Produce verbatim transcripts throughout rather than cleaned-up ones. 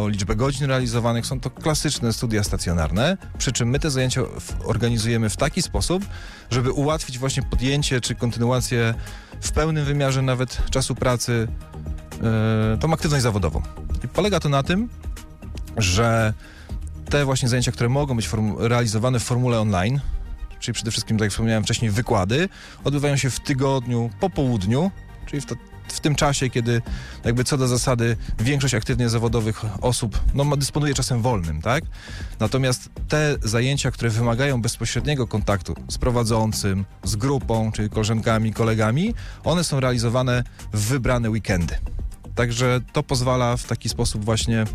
o liczbę godzin realizowanych. Są to klasyczne studia stacjonarne, przy czym my te zajęcia organizujemy w taki sposób, żeby ułatwić właśnie podjęcie czy kontynuację w pełnym wymiarze nawet czasu pracy, yy, tą aktywność zawodową. I polega to na tym, że te właśnie zajęcia, które mogą być formu- realizowane w formule online, czyli przede wszystkim, tak jak wspomniałem wcześniej, wykłady, odbywają się w tygodniu po południu, czyli w, to, w tym czasie, kiedy jakby co do zasady większość aktywnie zawodowych osób no, dysponuje czasem wolnym, tak? Natomiast te zajęcia, które wymagają bezpośredniego kontaktu z prowadzącym, z grupą, czyli koleżankami, kolegami, one są realizowane w wybrane weekendy. Także to pozwala w taki sposób właśnie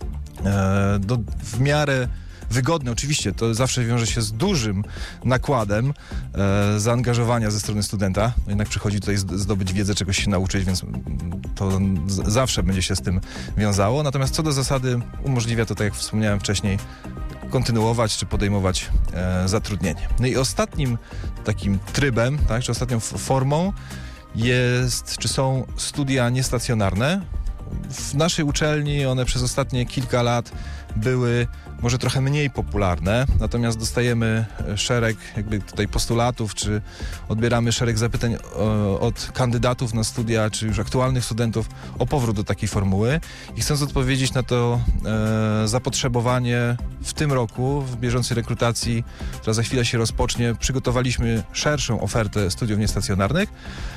e, do, w miarę wygodny. Oczywiście to zawsze wiąże się z dużym nakładem e, zaangażowania ze strony studenta. No jednak przychodzi tutaj zdobyć wiedzę, czegoś się nauczyć, więc to z, zawsze będzie się z tym wiązało. Natomiast co do zasady umożliwia to, tak jak wspomniałem wcześniej, kontynuować czy podejmować e, zatrudnienie. No i ostatnim takim trybem, tak, czy ostatnią formą jest, czy są studia niestacjonarne. W naszej uczelni one przez ostatnie kilka lat były może trochę mniej popularne, natomiast dostajemy szereg jakby tutaj postulatów, czy odbieramy szereg zapytań o, od kandydatów na studia, czy już aktualnych studentów o powrót do takiej formuły. I chcąc odpowiedzieć na to e, zapotrzebowanie w tym roku, w bieżącej rekrutacji, która za chwilę się rozpocznie, przygotowaliśmy szerszą ofertę studiów niestacjonarnych.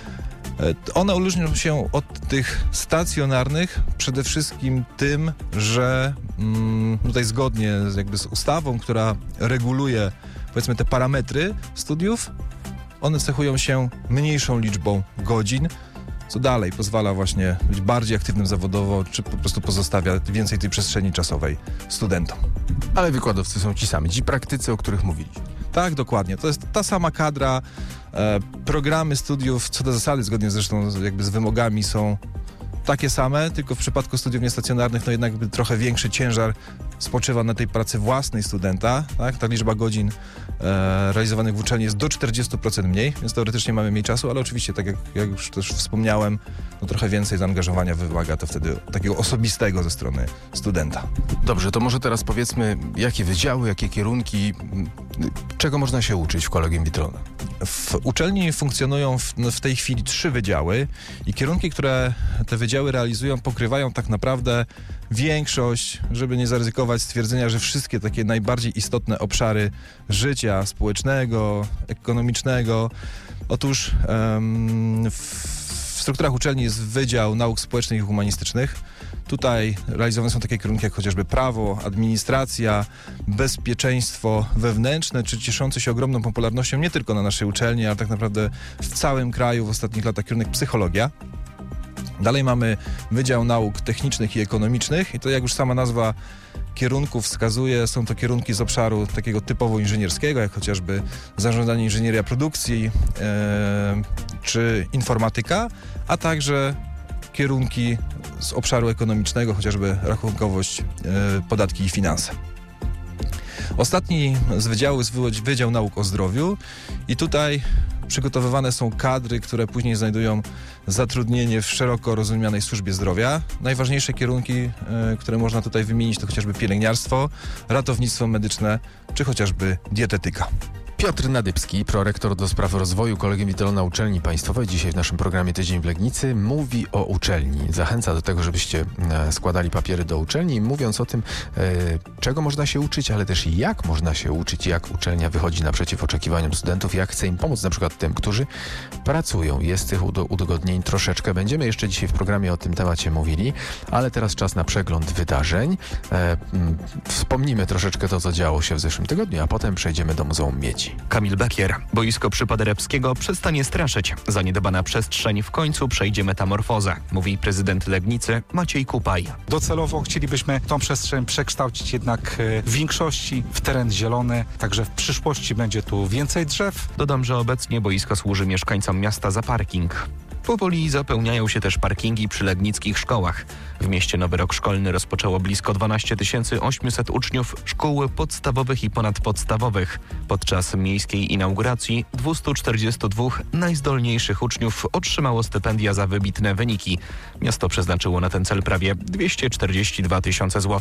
One różnią się od tych stacjonarnych przede wszystkim tym, że mm, tutaj zgodnie z, jakby z ustawą, która reguluje powiedzmy te parametry studiów, one cechują się mniejszą liczbą godzin, co dalej pozwala właśnie być bardziej aktywnym zawodowo, czy po prostu pozostawia więcej tej przestrzeni czasowej studentom. Ale wykładowcy są ci sami, ci praktycy, o których mówiliśmy. Tak, dokładnie. To jest ta sama kadra. E, programy studiów, co do zasady, zgodnie zresztą jakby z wymogami, są takie same, tylko w przypadku studiów niestacjonarnych no jednak trochę większy ciężar spoczywa na tej pracy własnej studenta. Tak? Ta liczba godzin e, realizowanych w uczelni jest do czterdzieści procent mniej, więc teoretycznie mamy mniej czasu, ale oczywiście, tak jak, jak już też wspomniałem, no trochę więcej zaangażowania wymaga to wtedy takiego osobistego ze strony studenta. Dobrze, to może teraz powiedzmy, jakie wydziały, jakie kierunki, czego można się uczyć w Collegium Vitrona? W uczelni funkcjonują w, w tej chwili trzy wydziały i kierunki, które te wydziały realizują, pokrywają tak naprawdę większość, żeby nie zaryzykować stwierdzenia, że wszystkie takie najbardziej istotne obszary życia społecznego, ekonomicznego. Otóż um, w, w strukturach uczelni jest Wydział Nauk Społecznych i Humanistycznych. Tutaj realizowane są takie kierunki jak chociażby prawo, administracja, bezpieczeństwo wewnętrzne, czy cieszący się ogromną popularnością nie tylko na naszej uczelni, ale tak naprawdę w całym kraju w ostatnich latach kierunek psychologia. Dalej mamy Wydział Nauk Technicznych i Ekonomicznych i to, jak już sama nazwa kierunków wskazuje, są to kierunki z obszaru takiego typowo inżynierskiego, jak chociażby zarządzanie, inżynieria produkcji e, czy informatyka, a także kierunki z obszaru ekonomicznego, chociażby rachunkowość, e, podatki i finanse. Ostatni z wydziałów jest Wydział Nauk o Zdrowiu i tutaj przygotowywane są kadry, które później znajdują zatrudnienie w szeroko rozumianej służbie zdrowia. Najważniejsze kierunki, y, które można tutaj wymienić, to chociażby pielęgniarstwo, ratownictwo medyczne, czy chociażby dietetyka. Piotr Nadybski, prorektor do spraw rozwoju Collegium Vitrona Uczelni Państwowej, dzisiaj w naszym programie Tydzień w Legnicy, mówi o uczelni. Zachęca do tego, żebyście e, składali papiery do uczelni, mówiąc o tym, e, czego można się uczyć, ale też jak można się uczyć, jak uczelnia wychodzi naprzeciw oczekiwaniom studentów, jak chce im pomóc, na przykład tym, którzy pracują. Jest tych udogodnień troszeczkę. Będziemy jeszcze dzisiaj w programie o tym temacie mówili, ale teraz czas na przegląd wydarzeń. E, m, wspomnimy troszeczkę to, co działo się w zeszłym tygodniu, a potem przejdziemy do Muzeum Miedzi. Kamil Bekier. Boisko przy Paderewskiego przestanie straszyć. Zaniedbana przestrzeń w końcu przejdzie metamorfozę, mówi prezydent Legnicy Maciej Kupaj. Docelowo chcielibyśmy tą przestrzeń przekształcić jednak w większości w teren zielony, także w przyszłości będzie tu więcej drzew. Dodam, że obecnie boisko służy mieszkańcom miasta za parking. Powoli zapełniają się też parkingi przy legnickich szkołach. W mieście nowy rok szkolny rozpoczęło blisko dwanaście tysięcy osiemset uczniów szkół podstawowych i ponadpodstawowych. Podczas miejskiej inauguracji dwieście czterdzieści dwa najzdolniejszych uczniów otrzymało stypendia za wybitne wyniki. Miasto przeznaczyło na ten cel prawie dwieście czterdzieści dwa tysiące złotych.